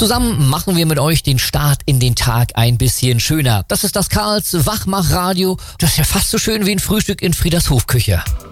Zusammen machen wir mit euch den Start in den Tag ein bisschen schöner. Das ist das Karls Wachmachradio. Das ist ja fast so schön wie ein Frühstück in Frieders Hofküche.